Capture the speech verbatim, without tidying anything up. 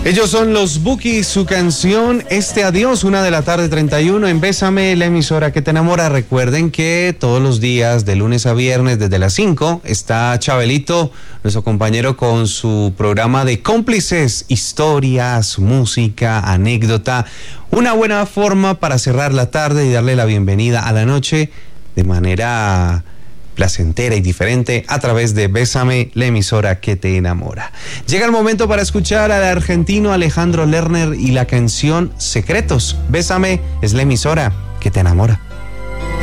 Ellos son los Bukis, su canción Este Adiós, una de la tarde treinta y uno en Bésame, la emisora que te enamora. Recuerden que todos los días, de lunes a viernes, desde las cinco, está Chabelito, nuestro compañero, con su programa de cómplices, historias, música, anécdota. Una buena forma para cerrar la tarde y darle la bienvenida a la noche de manera placentera y diferente a través de Bésame, la emisora que te enamora. Llega el momento para escuchar al argentino Alejandro Lerner y la canción Secretos. Bésame es la emisora que te enamora.